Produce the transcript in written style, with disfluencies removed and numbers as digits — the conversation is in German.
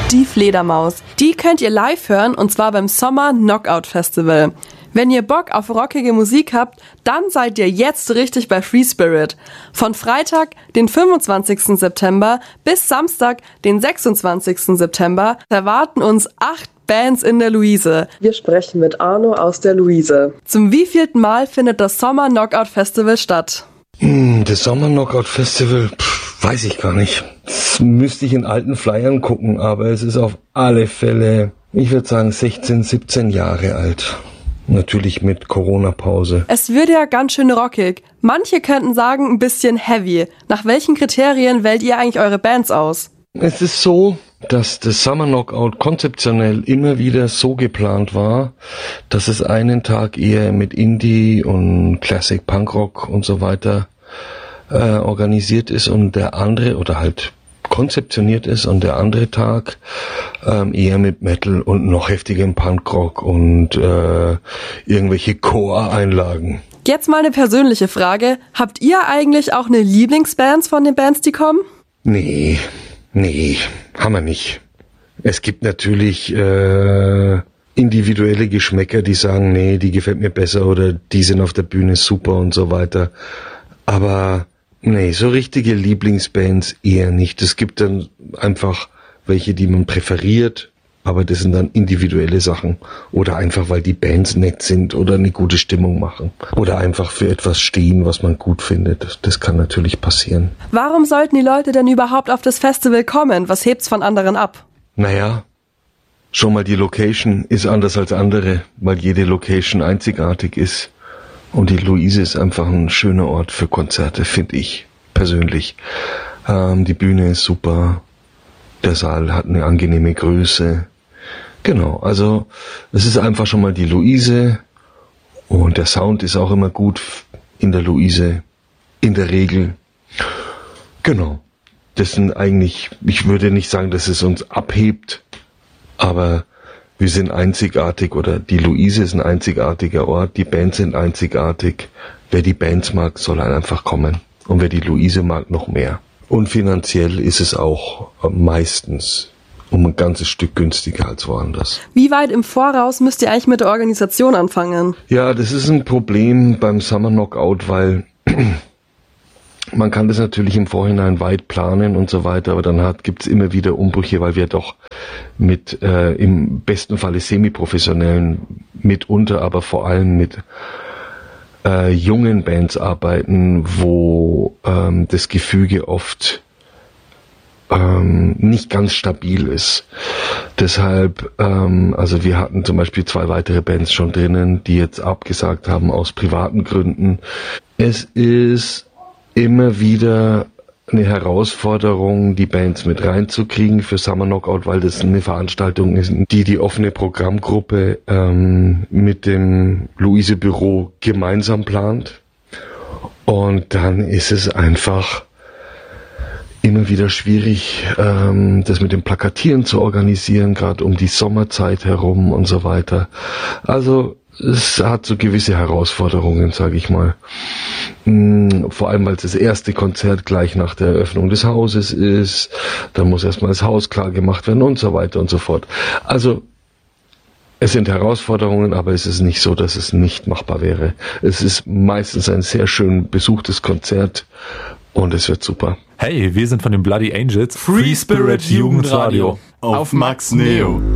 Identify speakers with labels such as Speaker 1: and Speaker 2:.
Speaker 1: Die Fledermaus. Die könnt ihr live hören und zwar beim Sommer Knockout Festival. Wenn ihr Bock auf rockige Musik habt, dann seid ihr jetzt richtig bei Free Spirit. Von Freitag, den 25. September bis Samstag, den 26. September erwarten uns 8 Bands in der Luise.
Speaker 2: Wir sprechen mit Arno aus der Luise.
Speaker 1: Zum wievielten Mal findet das Sommer Knockout Festival statt?
Speaker 3: Das Sommer Knockout Festival, weiß ich gar nicht. Das müsste ich in alten Flyern gucken, aber es ist auf alle Fälle, ich würde sagen 16, 17 Jahre alt. Natürlich mit Corona-Pause.
Speaker 1: Es wird ja ganz schön rockig. Manche könnten sagen, ein bisschen heavy. Nach welchen Kriterien wählt ihr eigentlich eure Bands aus?
Speaker 3: Es ist so, dass das Summer Knockout konzeptionell immer wieder so geplant war, dass es einen Tag eher mit Indie und Classic Punkrock und so weiter organisiert ist und der andere oder halt konzeptioniert ist und der andere Tag eher mit Metal und noch heftigem Punkrock und irgendwelche Choreinlagen.
Speaker 1: Jetzt mal eine persönliche Frage. Habt ihr eigentlich auch eine Lieblingsband von den Bands, die kommen?
Speaker 3: Nee, haben wir nicht. Es gibt natürlich individuelle Geschmäcker, die sagen, nee, die gefällt mir besser oder die sind auf der Bühne super und so weiter. Aber nee, so richtige Lieblingsbands eher nicht. Es gibt dann einfach welche, die man präferiert, aber das sind dann individuelle Sachen. Oder einfach, weil die Bands nett sind oder eine gute Stimmung machen. Oder einfach für etwas stehen, was man gut findet. Das kann natürlich passieren.
Speaker 1: Warum sollten die Leute denn überhaupt auf das Festival kommen? Was hebt's von anderen ab?
Speaker 3: Naja, schon mal die Location ist anders als andere, weil jede Location einzigartig ist. Und die Luise ist einfach ein schöner Ort für Konzerte, finde ich persönlich. Die Bühne ist super, der Saal hat eine angenehme Größe. Genau, also es ist einfach schon mal die Luise und der Sound ist auch immer gut in der Luise, in der Regel. Genau, das sind eigentlich, ich würde nicht sagen, dass es uns abhebt, aber wir sind einzigartig oder die Luise ist ein einzigartiger Ort, die Bands sind einzigartig. Wer die Bands mag, soll einfach kommen. Und wer die Luise mag, noch mehr. Und finanziell ist es auch meistens um ein ganzes Stück günstiger als woanders.
Speaker 1: Wie weit im Voraus müsst ihr eigentlich mit der Organisation anfangen?
Speaker 3: Ja, das ist ein Problem beim Summer Knockout, weil man kann das natürlich im Vorhinein weit planen und so weiter, aber dann gibt's immer wieder Umbrüche, weil wir doch mit im besten Falle semi-professionellen, mitunter aber vor allem mit jungen Bands arbeiten, wo das Gefüge oft nicht ganz stabil ist. Deshalb, also wir hatten zum Beispiel 2 weitere Bands schon drinnen, die jetzt abgesagt haben aus privaten Gründen. Es ist immer wieder eine Herausforderung, die Bands mit reinzukriegen für Summer Knockout, weil das eine Veranstaltung ist, die offene Programmgruppe mit dem Luise Büro gemeinsam plant. Und dann ist es einfach immer wieder schwierig, das mit dem Plakatieren zu organisieren, gerade um die Sommerzeit herum und so weiter. Also es hat so gewisse Herausforderungen, sage ich mal. Vor allem, weil es das erste Konzert gleich nach der Eröffnung des Hauses ist. Dann muss erstmal das Haus klar gemacht werden und so weiter und so fort. Also es sind Herausforderungen, aber es ist nicht so, dass es nicht machbar wäre. Es ist meistens ein sehr schön besuchtes Konzert und es wird super.
Speaker 4: Hey, wir sind von den Bloody Angels. Free Spirit Jugendradio auf Max Neo.